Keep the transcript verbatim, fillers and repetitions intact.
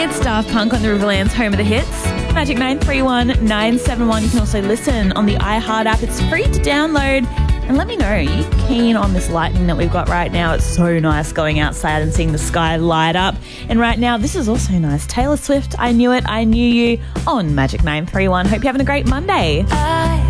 It's Daft Punk on the Riverlands home of the hits. Magic nine three one nine seven one. You can also listen on the iHeart app. It's free to download. And let me know, are you keen on this lightning that we've got right now? It's so nice going outside and seeing the sky light up. And right now, this is also nice. Taylor Swift, I Knew It, I Knew You on Magic nine three one. Hope you're having a great Monday. I